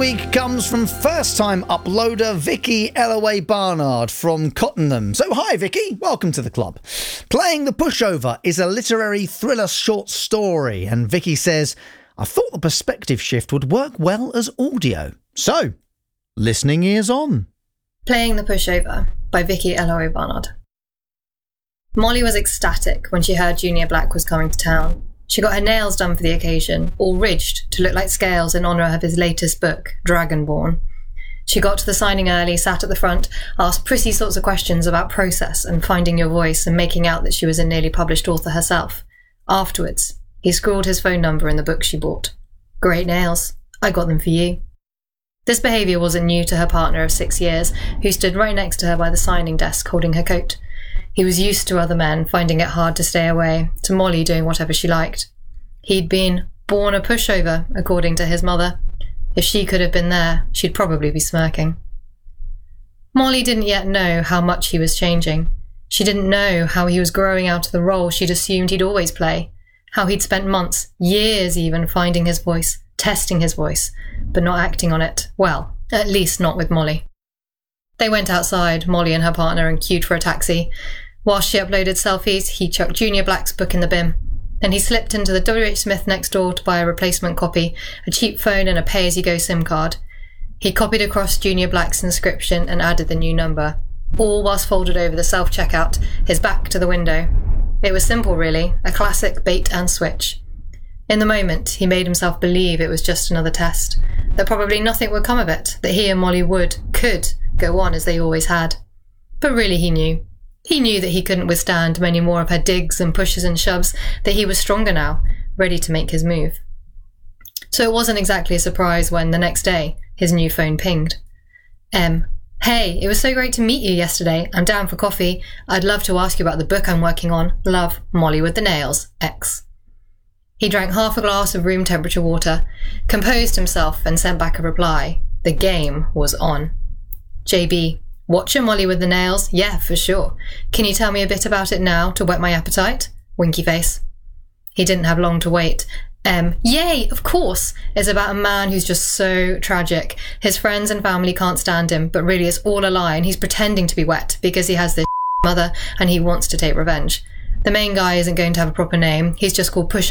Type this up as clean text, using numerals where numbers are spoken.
Week comes from first-time uploader Vicky Ellaway Barnard from Cottenham. So hi Vicky, welcome to the club. Playing the Pushover is a literary thriller short story, and Vicky says, I thought the perspective shift would work well as audio. So, listening ears on. Playing the Pushover by Vicky Ellaway Barnard. Molly was ecstatic when she heard Junior Black was coming to town. She got her nails done for the occasion, all ridged to look like scales in honour of his latest book, Dragonborn. She got to the signing early, sat at the front, asked prissy sorts of questions about process and finding your voice and making out that she was a nearly published author herself. Afterwards, he scrawled his phone number in the book she bought. Great nails. I got them for you. This behaviour wasn't new to her partner of 6 years, who stood right next to her by the signing desk holding her coat. He was used to other men finding it hard to stay away, to Molly doing whatever she liked. He'd been born a pushover, according to his mother. If she could have been there, she'd probably be smirking. Molly didn't yet know how much he was changing. She didn't know how he was growing out of the role she'd assumed he'd always play, how he'd spent months, years even, finding his voice, testing his voice, but not acting on it. Well, at least not with Molly. They went outside, Molly and her partner, and queued for a taxi. Whilst she uploaded selfies, he chucked Junior Black's book in the bin. Then he slipped into the WH Smith next door to buy a replacement copy, a cheap phone and a pay-as-you-go SIM card. He copied across Junior Black's inscription and added the new number, all whilst folded over the self-checkout, his back to the window. It was simple, really, a classic bait and switch. In the moment, he made himself believe it was just another test, that probably nothing would come of it, that he and Molly could go on as they always had. But really he knew. He knew that he couldn't withstand many more of her digs and pushes and shoves, that he was stronger now, ready to make his move. So it wasn't exactly a surprise when, the next day, his new phone pinged. Hey, it was so great to meet you yesterday. I'm down for coffee. I'd love to ask you about the book I'm working on. Love, Molly with the nails, X. He drank half a glass of room temperature water, composed himself and sent back a reply. The game was on. JB, watcher Molly with the nails? Yeah, for sure. Can you tell me a bit about it now to whet my appetite? Winky face. He didn't have long to wait. Yay, of course. It's about a man who's just so tragic. His friends and family can't stand him, but really it's all a lie and he's pretending to be wet because he has this mother and he wants to take revenge. The main guy isn't going to have a proper name. He's just called Pushover